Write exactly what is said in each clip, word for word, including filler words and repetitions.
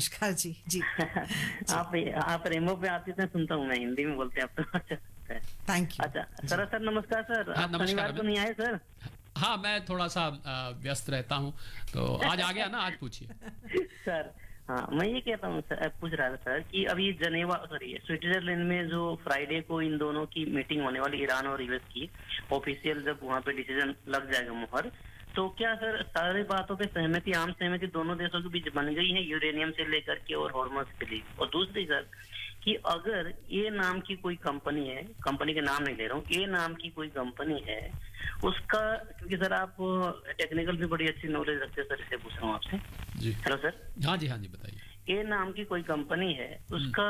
नमस्कार जी। जी आप आप रेमो पे आते थे, सुनता हूँ मैं, हिंदी में बोलते हैं आप तो। अच्छा थैंक यू। अच्छा सर, सर नमस्कार सर। हाँ, आप नमस्कार शनिवार को अमित। नहीं आए सर? हाँ, मैं थोड़ा सा अ, व्यस्त रहता हूँ, तो आज आ गया ना, आज पूछिए। सर हाँ, मैं ये कहता हूँ सर, पूछ रहा था सर कि अभी जनेवा सॉरी स्विट्जरलैंड में जो फ्राइडे को इन दोनों की मीटिंग होने वाली, ईरान और यूएस की, ऑफिशियल जब वहाँ पे डिसीजन लग जाएगा मुहर, तो क्या सर सारी बातों पे सहमति, आम सहमति दोनों देशों के बीच बन गई है, यूरेनियम से लेकर के और हॉर्मोन्स के लिए? और दूसरी सर कि अगर ए नाम की कोई कंपनी है, कंपनी के नाम नहीं ले रहा हूँ, ए नाम की कोई कंपनी है, उसका, क्योंकि सर आप टेक्निकल भी बड़ी अच्छी नॉलेज रखते हैं सर, इससे पूछ रहा हूँ आपसे। जी हेलो सर। हाँ जी, हाँ जी, बताइए। ए नाम की कोई कंपनी है, उसका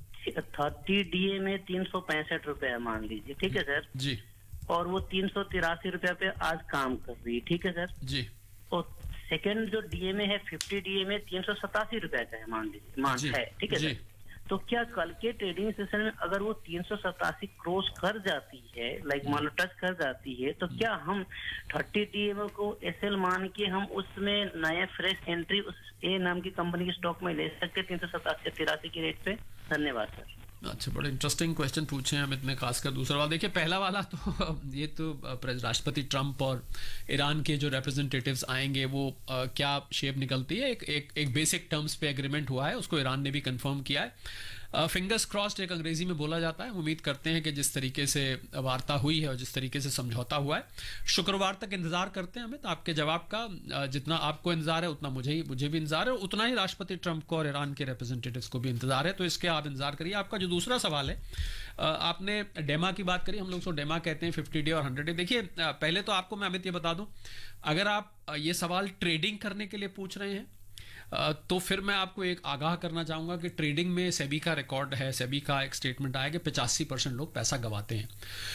थर्टी डीए में तीन सौ पैंसठ रुपए है मान लीजिए, ठीक है सर? जी और वो तीन सौ तिरासी रुपए पे आज काम कर रही है, ठीक है सर? जी और सेकंड जो डीए में है, फिफ्टी डीए में तीन सौ सतासी रुपए का है मान लीजिए, मान जी, है, ठीक है जी। सर? तो क्या कल के ट्रेडिंग सेशन में अगर वो तीन सौ सतासी क्रॉस कर जाती है, लाइक मान लो टच कर जाती है, तो क्या हम थर्टी डीएम को एसएल मान के हम उसमें नया फ्रेश एंट्री उस ए नाम की कंपनी के स्टॉक में ले सकते हैं तीन सौ सतासी तिरासी के रेट पे? धन्यवाद सर। अच्छा, बड़े इंटरेस्टिंग क्वेश्चन पूछे हैं अमित ने, खासकर दूसरा वाला। देखिए, पहला वाला तो ये तो राष्ट्रपति ट्रंप और ईरान के जो रिप्रेजेंटेटिव्स आएंगे वो आ, क्या शेप निकलती है, एक एक एक बेसिक टर्म्स पे एग्रीमेंट हुआ है, उसको ईरान ने भी कंफर्म किया है। फिंगर्स क्रॉस्ड एक अंग्रेजी में बोला जाता है। उम्मीद करते हैं कि जिस तरीके से वार्ता हुई है और जिस तरीके से समझौता हुआ है, शुक्रवार तक इंतजार करते हैं अमित आपके जवाब का। जितना आपको इंतजार है उतना मुझे ही मुझे भी इंतजार है, उतना ही राष्ट्रपति ट्रंप को और ईरान के रिप्रेजेंटेटिव्स को भी इंतजार है, तो इसके आप इंतजार करिए। आपका जो दूसरा सवाल है, आपने डेमा की बात करी, हम लोग उसको डेमा कहते हैं, फिफ्टी डे और हंड्रेड डे। देखिए, पहले तो आपको मैं अमित ये बता दूं, अगर आप ये सवाल ट्रेडिंग करने के लिए पूछ रहे हैं तो फिर मैं आपको एक आगाह करना चाहूंगा कि ट्रेडिंग में सेबी का रिकॉर्ड है, सेबी का एक स्टेटमेंट आया कि पचासी परसेंट लोग पैसा गंवाते हैं।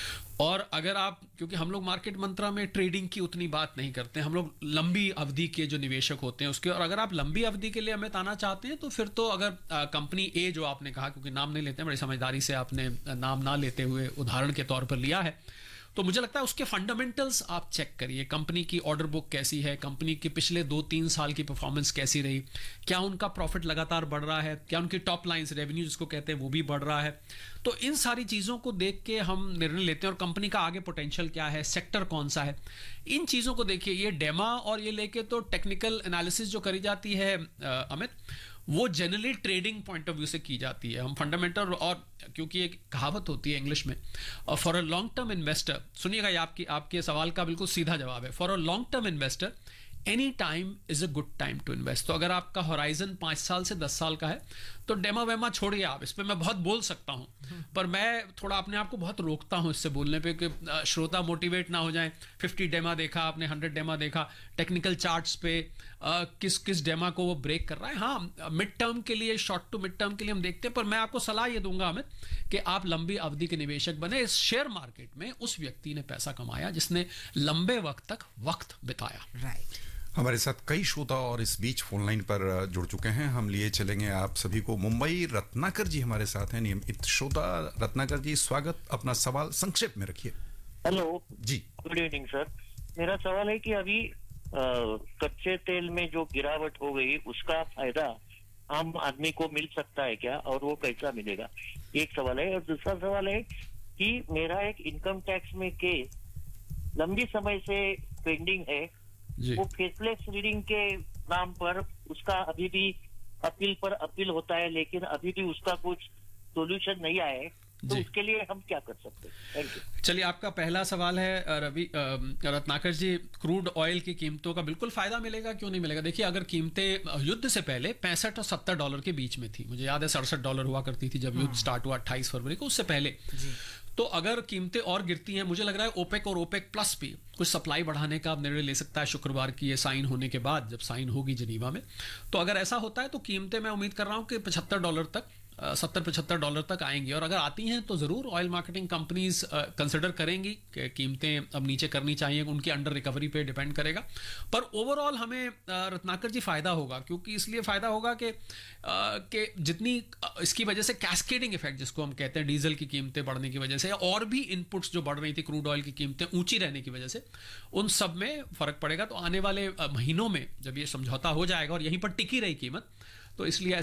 और अगर आप, क्योंकि हम लोग मार्केट मंत्रा में ट्रेडिंग की उतनी बात नहीं करते, हम लोग लंबी अवधि के जो निवेशक होते हैं उसके, और अगर आप लंबी अवधि के लिए हमें आना चाहते हैं तो फिर तो अगर कंपनी ए जो आपने कहा, क्योंकि नाम नहीं लेते हैं, बड़ी समझदारी से आपने नाम ना लेते हुए उदाहरण के तौर पर लिया है, तो मुझे लगता है उसके फंडामेंटल्स आप चेक करिए। कंपनी की ऑर्डर बुक कैसी है, कंपनी के पिछले दो तीन साल की परफॉर्मेंस कैसी रही, क्या उनका प्रॉफिट लगातार बढ़ रहा है, क्या उनकी टॉप लाइंस रेवेन्यू जिसको कहते हैं वो भी बढ़ रहा है। तो इन सारी चीज़ों को देख के हम निर्णय लेते हैं, और कंपनी का आगे पोटेंशियल क्या है, सेक्टर कौन सा है, इन चीज़ों को देखिए। ये डेमा और ये लेके तो टेक्निकल एनालिसिस जो करी जाती है अमित, वो generally trading point of view से की जाती है। हम फंडामेंटल, और क्योंकि एक कहावत होती है इंग्लिश में, for a long term investor, सुनिएगा, ये आपकी आपके सवाल का बिल्कुल सीधा जवाब है, for a long term investor any time is a good time to invest. तो अगर आपका होराइजन पाँच साल से दस साल का है तो डेमा वेमा छोड़िए आप, इस पर मैं बहुत बोल सकता हूँ, पर मैं थोड़ा अपने आप को बहुत रोकता हूँ इससे बोलने पे कि श्रोता मोटिवेट ना हो जाए। फिफ्टी डेमा देखा आपने, हंड्रेड डेमा देखा, टेक्निकल चार्ट्स पे आ, किस किस डेमा को वो ब्रेक कर रहा है। हाँ, मिड टर्म के लिए, शॉर्ट टू मिड टर्म के लिए हम देखते हैं, पर मैं आपको सलाह ये दूंगा अमित कि आप लंबी अवधि के निवेशक बने। इस शेयर मार्केट में उस व्यक्ति ने पैसा कमाया जिसने लंबे वक्त तक वक्त बिताया। राइट। हमारे साथ कई श्रोता और इस बीच फोन लाइन पर जुड़ चुके हैं। हम लिए चलेंगे आप सभी को। मुंबई रत्नाकर जी हमारे साथ हैं, नियमित श्रोता। रत्नाकर जी, स्वागत। अपना सवाल संक्षेप में रखिए। हेलो जी, गुड इवनिंग सर। मेरा सवाल है कि अभी आ, कच्चे तेल में जो गिरावट हो गई उसका फायदा आम आदमी को मिल सकता है क्या, और वो कैसा मिलेगा? एक सवाल है। और दूसरा सवाल है कि मेरा एक इनकम टैक्स में केस लंबी समय से पेंडिंग है, जी। वो फेसलेस रीडिंग के नाम पर उसका अभी भी अपील पर अपील होता है, लेकिन अभी भी उसका कुछ सोल्यूशन नहीं आया है, तो जी। उसके लिए हम क्या कर सकते हैं? Thank you. चलिए, आपका पहला सवाल है रवि रत्नाकर जी, क्रूड ऑयल की कीमतों का बिल्कुल फायदा मिलेगा, क्यों नहीं मिलेगा। देखिए, अगर कीमतें युद्ध से पहले पैंसठ और सत्तर डॉलर के बीच में थी, मुझे याद है सड़सठ डॉलर हुआ करती थी जब युद्ध स्टार्ट हुआ अट्ठाईस फरवरी को, उससे पहले, तो अगर कीमतें और गिरती हैं, मुझे लग रहा है ओपेक और ओपेक प्लस भी कुछ सप्लाई बढ़ाने का निर्णय ले सकता है शुक्रवार की ये साइन होने के बाद, जब साइन होगी जिनीवा में। तो अगर ऐसा होता है तो कीमतें, मैं उम्मीद कर रहा हूँ कि पचहत्तर डॉलर तक, सत्तर पचहत्तर डॉलर तक आएंगी। और अगर आती हैं तो ज़रूर ऑयल मार्केटिंग कंपनीज कंसिडर करेंगी कि कीमतें अब नीचे करनी चाहिए, उनकी अंडर रिकवरी पे डिपेंड करेगा। पर ओवरऑल हमें रत्नाकर जी फ़ायदा होगा, क्योंकि इसलिए फ़ायदा होगा कि कि जितनी इसकी वजह से कैस्केडिंग इफेक्ट जिसको हम कहते हैं, डीजल की कीमतें बढ़ने की वजह से या और भी इनपुट्स जो बढ़ रही थी, क्रूड ऑयल की कीमतें ऊंची रहने की वजह से, उन सब में फ़र्क पड़ेगा। तो आने वाले महीनों में जब ये समझौता हो जाएगा और यहीं पर टिकी रही कीमत, तो इसलिए